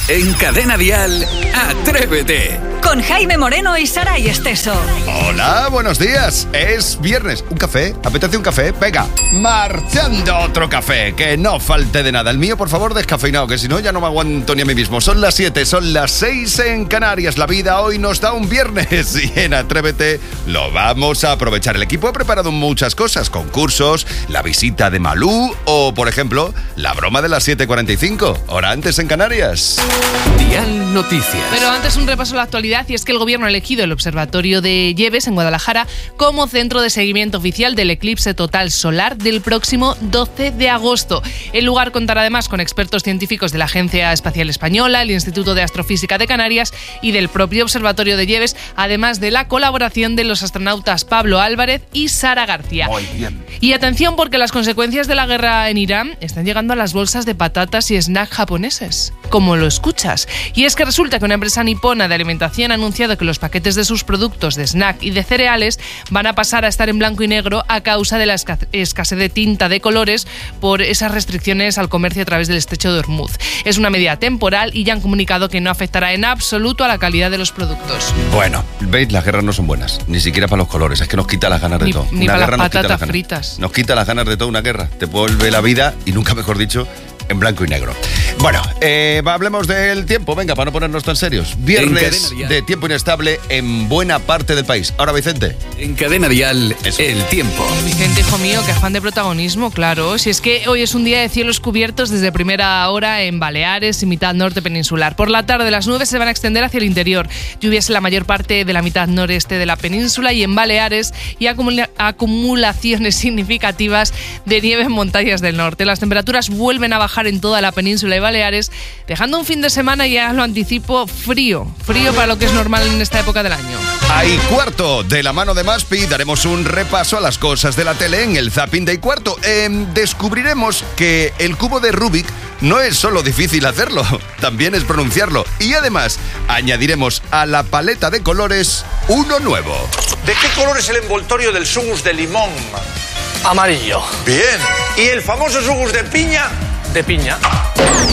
En Cadena Dial, Atrévete. Con Jaime Moreno y Saray Esteso. Hola, buenos días. Es viernes. ¿Un café? ¿Apetece un café? Venga, marchando otro café. Que no falte de nada. El mío, por favor, descafeinado, que si no ya no me aguanto ni a mí mismo. Son las 7, son las 6 en Canarias. La vida hoy nos da un viernes y en Atrévete lo vamos a aprovechar. El equipo ha preparado muchas cosas. Concursos, la visita de Malú o, por ejemplo, la broma de las 7:45. Hora antes en Canarias. Dial Noticias. Pero antes un repaso a la actualidad, y es que el gobierno ha elegido el Observatorio de Lleves en Guadalajara como centro de seguimiento oficial del eclipse total solar del próximo 12 de agosto. El lugar contará además con expertos científicos de la Agencia Espacial Española, el Instituto de Astrofísica de Canarias y del propio Observatorio de Lleves, además de la colaboración de los astronautas Pablo Álvarez y Sara García. Muy bien. Y atención, porque las consecuencias de la guerra en Irán están llegando a las bolsas de patatas y snacks japoneses, como lo escuchas. Y es que resulta que una empresa nipona de alimentación ha anunciado que los paquetes de sus productos de snack y de cereales van a pasar a estar en blanco y negro a causa de la escasez de tinta de colores por esas restricciones al comercio a través del estrecho de Hormuz. Es una medida temporal y ya han comunicado que no afectará en absoluto a la calidad de los productos. Bueno, veis, las guerras no son buenas, ni siquiera para los colores, es que nos quita las ganas de todo. Ni Una para guerra las nos quita patatas ganas. fritas. Nos quita las ganas de toda una guerra, te vuelve la vida, y nunca mejor dicho, en blanco y negro. Bueno, hablemos del tiempo, venga, para no ponernos tan serios. Viernes de tiempo inestable en buena parte del país. Ahora, Vicente. En Cadena Dial, el tiempo. Vicente, hijo mío, qué afán de protagonismo, claro. Si es que hoy es un día de cielos cubiertos desde primera hora en Baleares y mitad norte peninsular. Por la tarde las nubes se van a extender hacia el interior. Lluvias en la mayor parte de la mitad noreste de la península y en Baleares, y acumulaciones significativas de nieve en montañas del norte. Las temperaturas vuelven a bajar en toda la península y Baleares, dejando un fin de semana, ya lo anticipo, frío para lo que es normal en esta época del año. Ahí cuarto, de la mano de Maspi, daremos un repaso a las cosas de la tele en el Zapping de cuarto. Descubriremos que el cubo de Rubik no es solo difícil hacerlo, también es pronunciarlo. Y además, añadiremos a la paleta de colores uno nuevo. ¿De qué color es el envoltorio del sugus de limón? Amarillo. Bien. ¿Y el famoso sugus de piña? De piña.